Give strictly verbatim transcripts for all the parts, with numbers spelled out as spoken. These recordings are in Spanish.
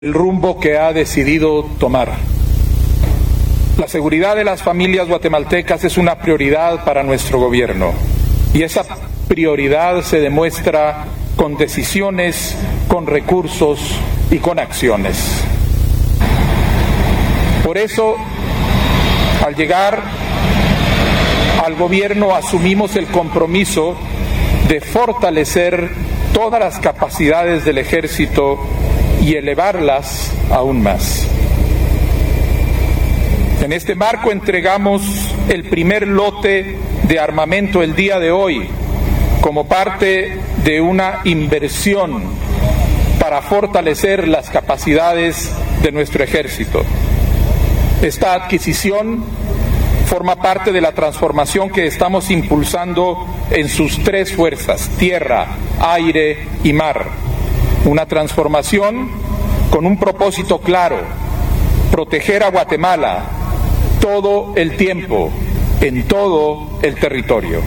el rumbo que ha decidido tomar. La seguridad de las familias guatemaltecas es una prioridad para nuestro gobierno y esa prioridad se demuestra con decisiones, con recursos y con acciones. Por eso, al llegar al gobierno, asumimos el compromiso de fortalecer todas las capacidades del ejército y elevarlas aún más. En este marco entregamos el primer lote de armamento el día de hoy como parte de una inversión para fortalecer las capacidades de nuestro ejército. Esta adquisición forma parte de la transformación que estamos impulsando en sus tres fuerzas: tierra, aire y mar. Una transformación con un propósito claro: proteger a Guatemala todo el tiempo, en todo el territorio.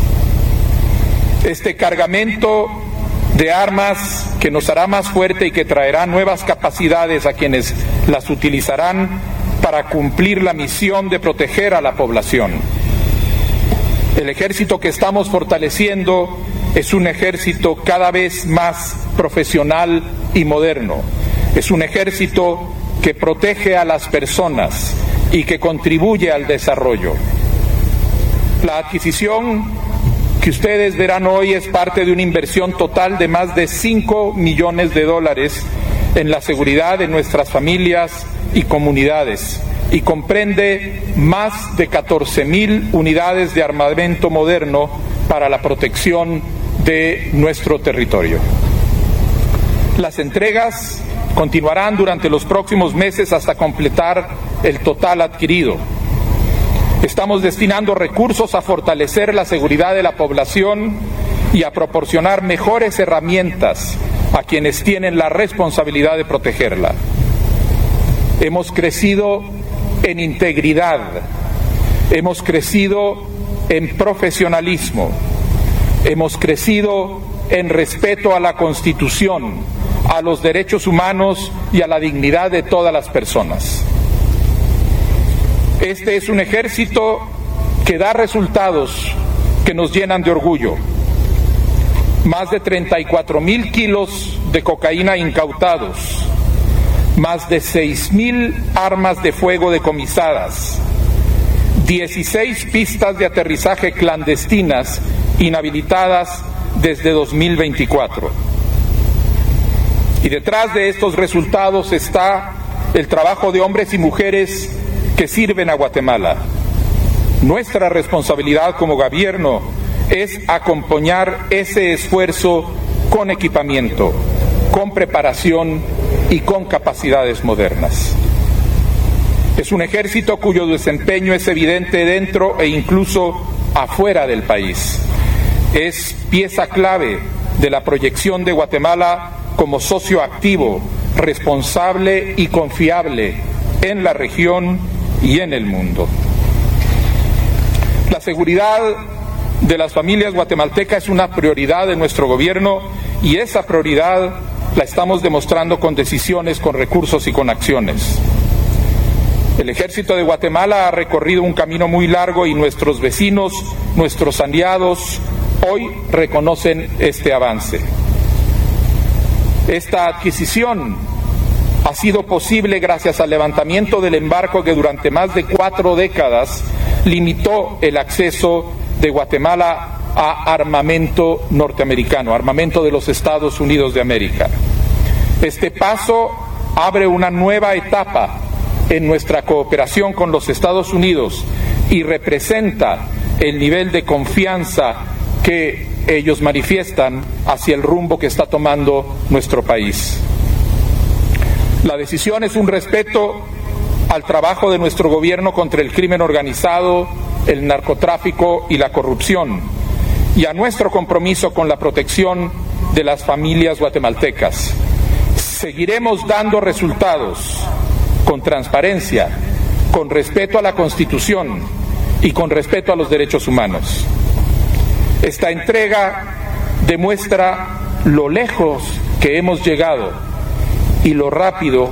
Este cargamento de armas que nos hará más fuerte y que traerá nuevas capacidades a quienes las utilizarán para cumplir la misión de proteger a la población. El ejército que estamos fortaleciendo es un ejército cada vez más profesional y moderno. Es un ejército que protege a las personas y que contribuye al desarrollo. La adquisición que ustedes verán hoy es parte de una inversión total de más de cinco millones de dólares en la seguridad de nuestras familias y comunidades, y comprende más de catorce mil unidades de armamento moderno para la protección de nuestro territorio. Las entregas continuarán durante los próximos meses hasta completar el total adquirido. Estamos destinando recursos a fortalecer la seguridad de la población y a proporcionar mejores herramientas a quienes tienen la responsabilidad de protegerla. Hemos crecido en integridad, hemos crecido en profesionalismo, hemos crecido en respeto a la Constitución, a los derechos humanos y a la dignidad de todas las personas. Este es un ejército que da resultados que nos llenan de orgullo. Más de treinta y cuatro mil kilos de cocaína incautados, más de seis mil armas de fuego decomisadas, dieciséis pistas de aterrizaje clandestinas inhabilitadas desde dos mil veinticuatro. Y detrás de estos resultados está el trabajo de hombres y mujeres que sirven a Guatemala. Nuestra responsabilidad como gobierno es acompañar ese esfuerzo con equipamiento, con preparación y con capacidades modernas. Es un ejército cuyo desempeño es evidente dentro e incluso afuera del país. Es pieza clave de la proyección de Guatemala como socio activo, responsable y confiable en la región y en el mundo. La seguridad de las familias guatemaltecas es una prioridad de nuestro gobierno y esa prioridad la estamos demostrando con decisiones, con recursos y con acciones. El ejército de Guatemala ha recorrido un camino muy largo y nuestros vecinos, nuestros aliados, hoy reconocen este avance. Esta adquisición ha sido posible gracias al levantamiento del embargo que durante más de cuatro décadas limitó el acceso de Guatemala a armamento norteamericano, armamento de los Estados Unidos de América. Este paso abre una nueva etapa en nuestra cooperación con los Estados Unidos y representa el nivel de confianza que ellos manifiestan hacia el rumbo que está tomando nuestro país. La decisión es un respeto al trabajo de nuestro gobierno contra el crimen organizado, el narcotráfico y la corrupción, y a nuestro compromiso con la protección de las familias guatemaltecas. Seguiremos dando resultados con transparencia, con respeto a la Constitución y con respeto a los derechos humanos. Esta entrega demuestra lo lejos que hemos llegado y lo rápido